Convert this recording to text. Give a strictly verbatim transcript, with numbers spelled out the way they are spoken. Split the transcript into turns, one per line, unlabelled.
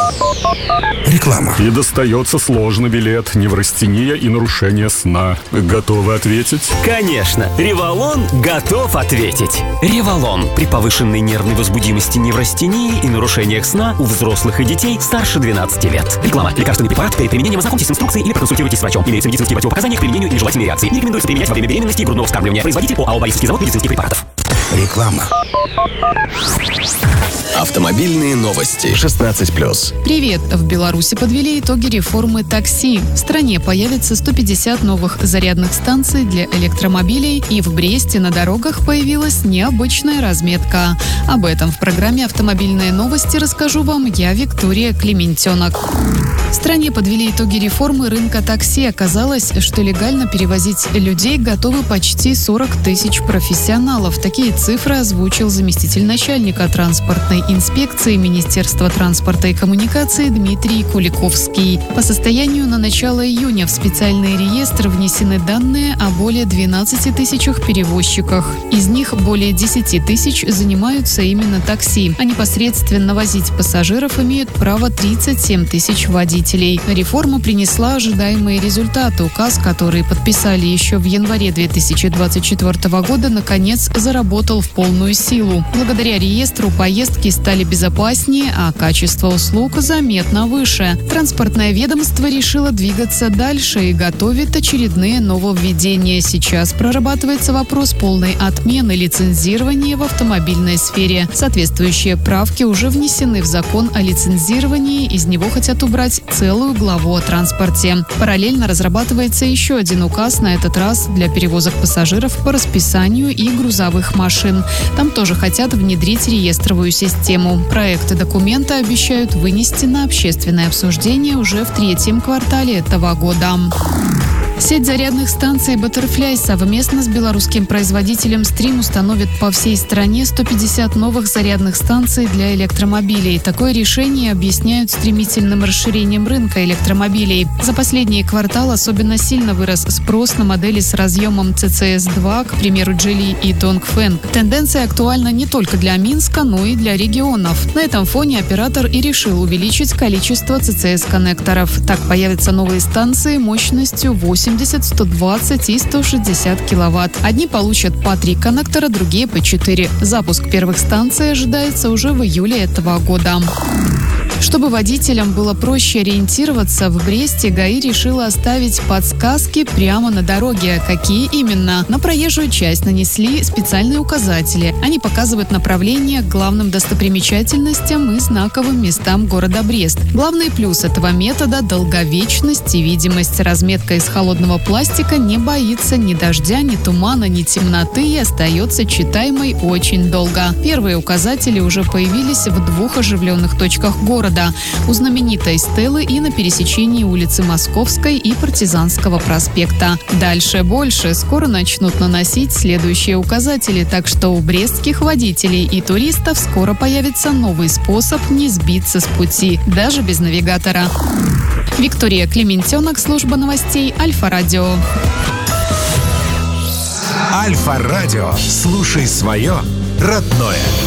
Реклама.
И достается сложный билет, неврастения и нарушение сна. Готовы ответить?
Конечно, Револон готов ответить. Револон при повышенной нервной возбудимости, неврастении и нарушениях сна у взрослых и детей старше двенадцати лет. Реклама. Лекарственный препарат. Перед применением ознакомьтесь с инструкцией или проконсультируйтесь с врачом. Имеются медицинские противопоказания к применению и нежелательной реакции. Не рекомендуется применять во время беременности и грудного вскармливания. Производитель ОАО «Борисовский завод медицинских препаратов».
Реклама. Автомобильные новости. шестнадцать плюс.
Привет! В Беларуси подвели итоги реформы такси. В стране появится сто пятьдесят новых зарядных станций для электромобилей, и в Бресте на дорогах появилась необычная разметка. Об этом в программе «Автомобильные новости» расскажу вам я, Виктория Клементенок. В стране подвели итоги реформы рынка такси. Оказалось, что легально перевозить людей готовы почти сорок тысяч профессионалов. Такие цифры озвучил заместитель начальника транспортной инспекции Министерства транспорта и коммуникации Дмитрий Куликовский. По состоянию на начало июня в специальный реестр внесены данные о более двенадцати тысячах перевозчиках. Из них более десяти тысяч занимаются именно такси, а непосредственно возить пассажиров имеют право тридцать семь тысяч водителей. Реформа принесла ожидаемые результаты. Указ, который подписали еще в январе две тысячи двадцать четвёртого года, наконец заработал в полную силу. Благодаря реестру поездки стали безопаснее, а качество услуг заметно выше. Транспортное ведомство решило двигаться дальше и готовит очередные нововведения. Сейчас прорабатывается вопрос полной отмены лицензирования в автомобильной сфере. Соответствующие правки уже внесены в закон о лицензировании. Из него хотят убрать целую главу о транспорте. Параллельно разрабатывается еще один указ, на этот раз для перевозок пассажиров по расписанию и грузовых машин. Там тоже хотят внедрить реестровую систему. Проекты документа обещают вынести на общественное обсуждение уже в третьем квартале этого года. Сеть зарядных станций Butterfly совместно с белорусским производителем Stream установит по всей стране сто пятьдесят новых зарядных станций для электромобилей. Такое решение объясняют стремительным расширением рынка электромобилей. За последний квартал особенно сильно вырос спрос на модели с разъемом си си эс два, к примеру, Geely и Dongfeng. Тенденция актуальна не только для Минска, но и для регионов. На этом фоне оператор и решил увеличить количество си си эс-коннекторов. Так появятся новые станции мощностью восемьдесят, сто двадцать и сто шестьдесят киловатт. Одни получат по три коннектора, другие по четыре. Запуск первых станций ожидается уже в июле этого года. Чтобы водителям было проще ориентироваться, в Бресте ГАИ решила оставить подсказки прямо на дороге. Какие именно? На проезжую часть нанесли специальные указатели. Они показывают направление к главным достопримечательностям и знаковым местам города Брест. Главный плюс этого метода – долговечность и видимость. Разметка из холодного пластика не боится ни дождя, ни тумана, ни темноты и остается читаемой очень долго. Первые указатели уже появились в двух оживленных точках города. У знаменитой Стеллы и на пересечении улицы Московской и Партизанского проспекта. Дальше больше. Скоро начнут наносить следующие указатели, так что у брестских водителей и туристов скоро появится новый способ не сбиться с пути, даже без навигатора. Виктория Клементенок, служба новостей Альфа-Радио.
Альфа-Радио. Слушай свое родное.